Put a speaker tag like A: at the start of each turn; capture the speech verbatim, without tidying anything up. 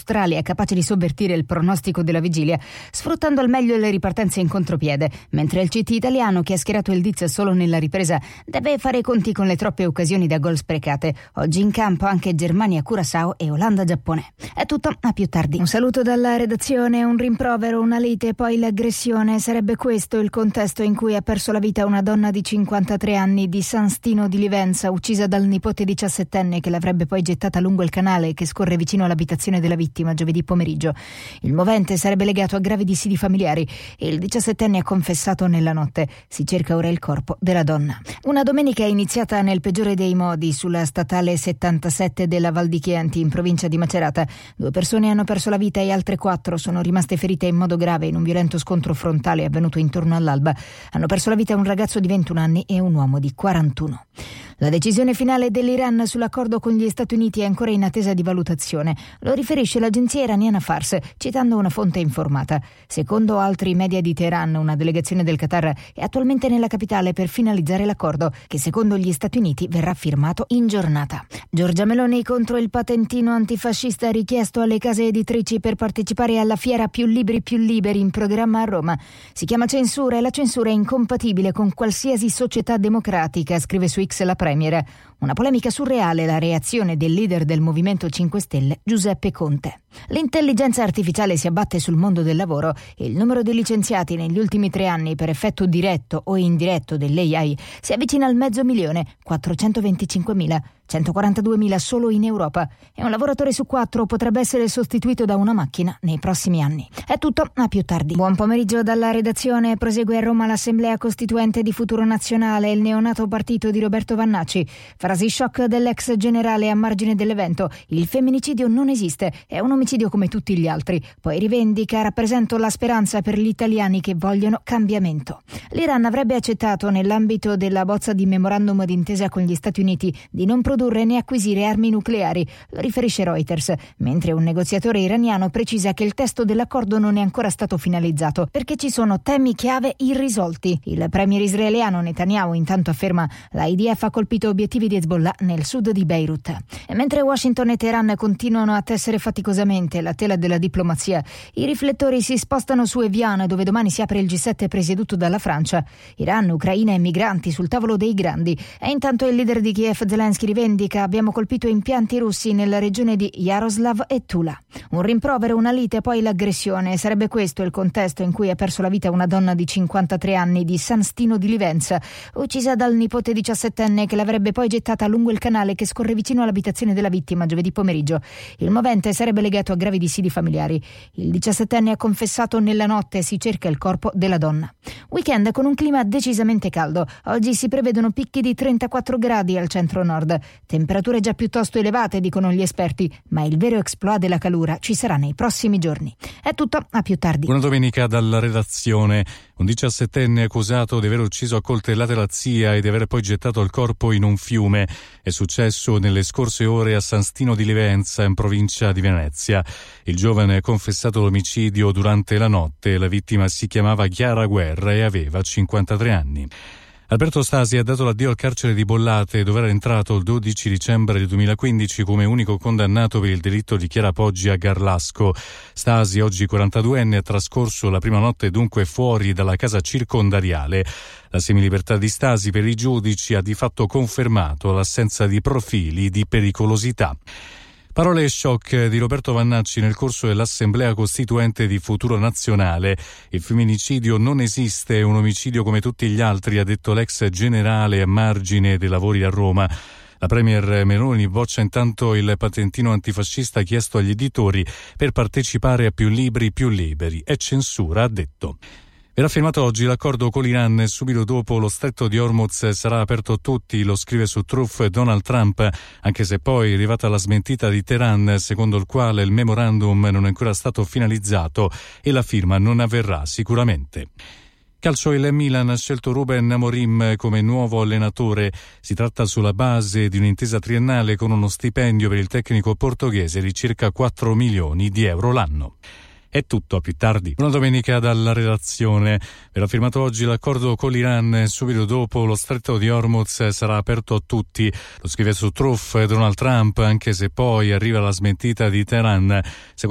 A: dall'Australia capace di sovvertire il pronostico della vigilia, sfruttando al meglio le ripartenze in contropiede, mentre il C T italiano, che ha schierato il Diz solo nella ripresa, deve fare i conti con le troppe occasioni da gol sprecate. Oggi in campo anche Germania-Curaçao e Olanda-Giappone. È tutto, a più tardi. Un saluto dalla redazione, un rimprovero, una lite, poi l'aggressione. Sarebbe questo il contesto in cui ha perso la vita una donna di cinquantatré anni di San Stino di Livenza, uccisa dal nipote diciassettenne che l'avrebbe poi gettata lungo il canale che scorre vicino all'abitazione della vittima giovedì pomeriggio. Il movente sarebbe legato a gravi dissidi familiari e il diciassettenne ha confessato nella notte. Si cerca ora il corpo della donna. Una domenica è iniziata nel peggiore dei modi sulla statale settantasette della Val di Chianti in provincia di Macerata. Due persone hanno perso la vita e altre quattro sono rimaste ferite in modo grave in un violento scontro frontale avvenuto intorno all'alba. Hanno perso la vita un ragazzo di ventuno anni e un uomo di quarantuno. La decisione finale dell'Iran sull'accordo con gli Stati Uniti è ancora in attesa di valutazione. Lo riferisce l'agenzia iraniana Fars, citando una fonte informata. Secondo altri media di Teheran, una delegazione del Qatar è attualmente nella capitale per finalizzare l'accordo, che secondo gli Stati Uniti verrà firmato in giornata. Giorgia Meloni contro il patentino antifascista richiesto alle case editrici per partecipare alla fiera Più Libri Più Liberi in programma a Roma. Si chiama censura e la censura è incompatibile con qualsiasi società democratica, scrive su X la Premier. Una polemica surreale, la reazione del leader del Movimento cinque Stelle, Giuseppe Conte. L'intelligenza artificiale si abbatte sul mondo del lavoro e il numero di licenziati negli ultimi tre anni per effetto diretto o indiretto dell'A I si avvicina al mezzo milione, quattrocentoventicinquemila, centoquarantaduemila solo in Europa, e un lavoratore su quattro potrebbe essere sostituito da una macchina nei prossimi anni. È tutto, a più tardi. Buon pomeriggio dalla redazione. Prosegue a Roma l'Assemblea Costituente di Futuro Nazionale, il neonato partito di Roberto Vannacci. Frasi shock dell'ex generale a margine dell'evento: il femminicidio non esiste, è un omicidio come tutti gli altri. Poi rivendica: rappresento la speranza per gli italiani che vogliono cambiamento. L'Iran avrebbe accettato, nell'ambito della bozza di memorandum d'intesa con gli Stati Uniti, di non produrre né acquisire armi nucleari, lo riferisce Reuters, mentre un negoziatore iraniano precisa che il testo dell'accordo non è ancora stato finalizzato perché ci sono temi chiave irrisolti. Il premier israeliano Netanyahu intanto afferma: l'I D F ha colpito obiettivi di Hezbollah nel sud di Beirut. E mentre Washington e Teheran continuano a tessere faticosamente la tela della diplomazia, i riflettori si spostano su Evian, dove domani si apre il G sette presieduto dalla Francia. Iran, Ucraina e migranti sul tavolo dei grandi. E intanto il leader di Kiev, Zelensky, rivendica: abbiamo colpito impianti russi nella regione di Yaroslav e Tula. Un rimprovero, una lite, poi l'aggressione. Sarebbe questo il contesto in cui ha perso la vita una donna di cinquantatré anni di San Stino di Livenza, uccisa dal nipote diciassettenne che l'avrebbe poi gettata lungo il canale che scorre vicino all'abitazione della vittima giovedì pomeriggio. Il movente sarebbe legato a gravi dissidi familiari. Il diciassettenne ha confessato nella notte e si cerca il corpo della donna. Weekend con un clima decisamente caldo. Oggi si prevedono picchi di trentaquattro gradi al centro-nord. Temperature già piuttosto elevate, dicono gli esperti, ma il vero exploit della calura ci sarà nei prossimi giorni. È tutto, a più tardi.
B: Buona domenica dalla redazione. Un diciassettenne accusato di aver ucciso a coltellate la zia e di aver poi gettato il corpo in un fiume. È successo nelle scorse ore a San Stino di Livenza, in provincia di Venezia. Il giovane ha confessato l'omicidio durante la notte. La vittima si chiamava Chiara Guerra e aveva cinquantatré anni. Alberto Stasi ha dato l'addio al carcere di Bollate, dove era entrato il dodici dicembre del duemilaquindici come unico condannato per il delitto di Chiara Poggi a Garlasco. Stasi, oggi quarantaduenne, ha trascorso la prima notte dunque fuori dalla casa circondariale. La semilibertà di Stasi per i giudici ha di fatto confermato l'assenza di profili di pericolosità. Parole shock di Roberto Vannacci nel corso dell'Assemblea Costituente di Futuro Nazionale. Il femminicidio non esiste, è un omicidio come tutti gli altri, ha detto l'ex generale a margine dei lavori a Roma. La premier Meloni boccia intanto il patentino antifascista chiesto agli editori per partecipare a Più Libri Più Liberi. È censura, ha detto. Verrà firmato oggi l'accordo con l'Iran e subito dopo lo stretto di Hormuz sarà aperto a tutti, lo scrive su Truth Donald Trump, anche se poi è arrivata la smentita di Teheran, secondo il quale il memorandum non è ancora stato finalizzato e la firma non avverrà sicuramente. Calcio, il Milan ha scelto Ruben Amorim come nuovo allenatore. Si tratta sulla base di un'intesa triennale con uno stipendio per il tecnico portoghese di circa quattro milioni di euro l'anno. È tutto, a più tardi. Buona domenica dalla redazione. Verrà firmato oggi l'accordo con l'Iran. Subito dopo lo stretto di Hormuz sarà aperto a tutti. Lo scrive su Truth Donald Trump, anche se poi arriva la smentita di Teheran.